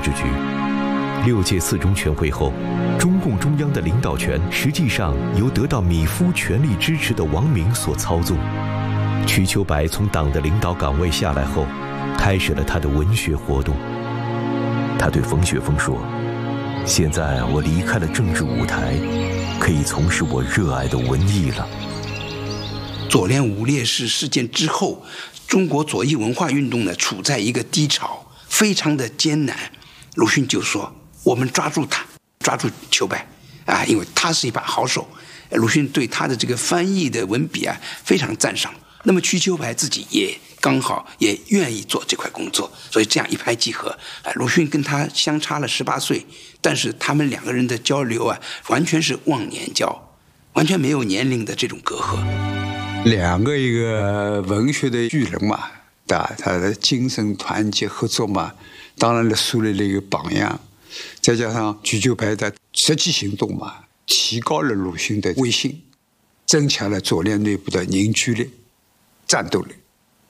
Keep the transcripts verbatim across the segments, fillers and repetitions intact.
治局。六届四中全会后，中共中央的领导权实际上由得到米夫全力支持的王明所操纵。瞿秋白从党的领导岗位下来后，开始了他的文学活动。他对冯雪峰说：“现在我离开了政治舞台，可以从事我热爱的文艺了。” 左联五烈士事件之后，中国左翼文化运动呢处在一个低潮，非常的艰难。鲁迅就说：“我们抓住他，抓住秋白啊，因为他是一把好手。”鲁迅对他的这个翻译的文笔啊非常赞赏。那么瞿秋白自己也刚好也愿意做这块工作，所以这样一拍即合。啊，鲁迅跟他相差了十八岁，但是他们两个人的交流啊，完全是忘年交，完全没有年龄的这种隔阂。 两个一个文学的巨人嘛，对吧？他的精神团结合作嘛，当然了，树立了一个榜样。再加上瞿秋白的实际行动嘛，提高了鲁迅的威信，增强了左联内部的凝聚力、战斗力。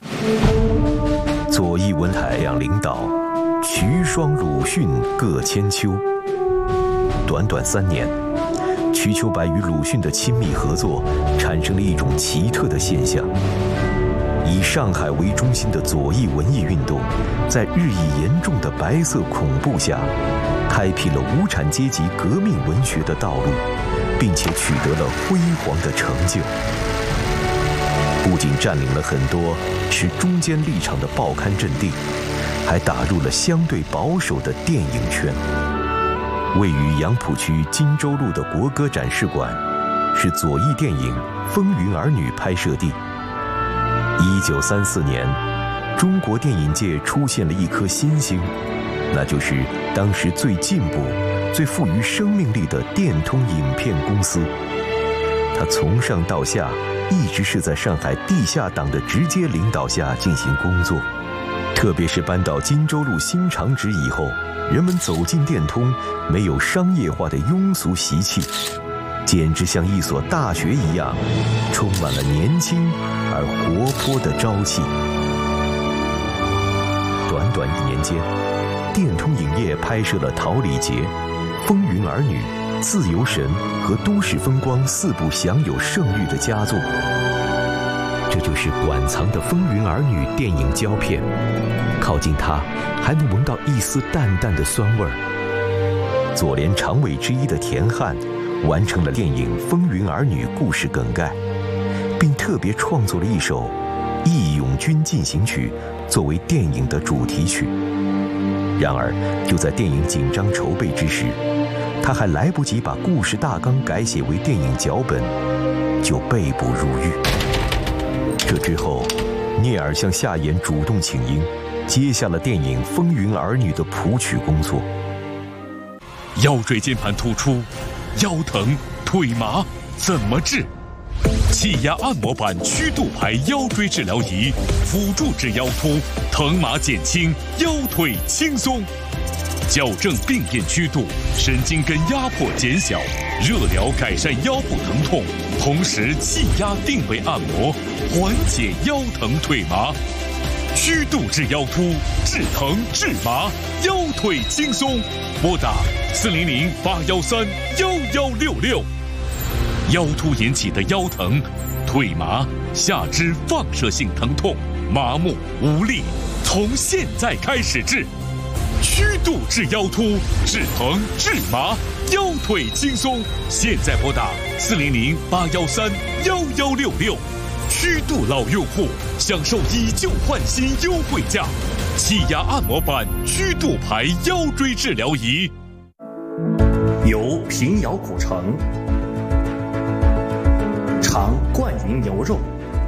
左翼文海两领导，瞿双鲁迅各千秋。短短三年，瞿秋白与鲁迅的亲密合作产生了一种奇特的现象。以上海为中心的左翼文艺运动，在日益严重的白色恐怖下，开辟了无产阶级革命文学的道路，并且取得了辉煌的成就。不仅占领了很多持中间立场的报刊阵地，还打入了相对保守的电影圈。位于杨浦区金州路的国歌展示馆，是左翼电影《风云儿女》拍摄地。一九三四年，中国电影界出现了一颗新星，那就是当时最进步、最富于生命力的电通影片公司。它从上到下一直是在上海地下党的直接领导下进行工作，特别是搬到金州路新厂址以后，人们走进电通，没有商业化的庸俗习气，简直像一所大学一样，充满了年轻而活泼的朝气。短短一年间，电通影业拍摄了《桃李节》《风云儿女》《自由神》和《都市风光》四部享有盛誉的佳作。这就是馆藏的《风云儿女》电影胶片，靠近它还能闻到一丝淡淡的酸味儿。左联常委之一的田汉完成了电影《风云儿女》故事梗概，并特别创作了一首《义勇军进行曲》作为电影的主题曲。然而，就在电影紧张筹备之时，他还来不及把故事大纲改写为电影脚本，就被捕入狱。这之后，聂耳向夏衍主动请缨，接下了电影《风云儿女》的谱曲工作。 腰椎间盘突出，腰疼腿麻怎么治？气压按摩板曲度牌腰椎治疗仪，辅助治腰突，疼麻减轻，腰腿轻松。矫正病变曲度，神经根压迫减小，热疗改善腰部疼痛，同时气压定位按摩，缓解腰疼腿麻。曲度治腰突，治疼治麻，腰腿轻松。拨打四零零八幺三幺幺六六。腰突引起的腰疼、腿麻、下肢放射性疼痛、麻木无力，从现在开始治。曲度治腰突，治疼治麻，腰腿轻松。现在拨打四零零八幺三幺幺六六。曲度老用户享受以旧换新优惠价，气压按摩板曲度牌腰椎治疗仪。 由平遥古城尝灌云牛肉，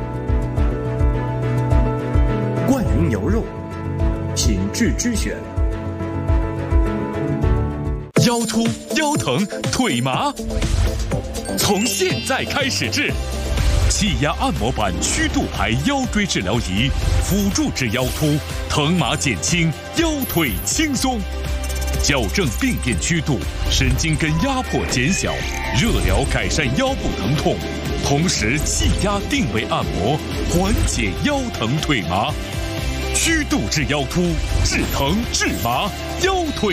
灌云牛肉品质之选。 腰突、腰疼、腿麻，从现在开始治。气压按摩板曲度牌腰椎治疗仪，辅助治腰突，疼麻减轻，腰腿轻松。矫正病变曲度，神经根压迫减小，热疗改善腰部疼痛，同时气压定位按摩，缓解腰疼腿麻。曲度治腰突，治疼治麻，腰腿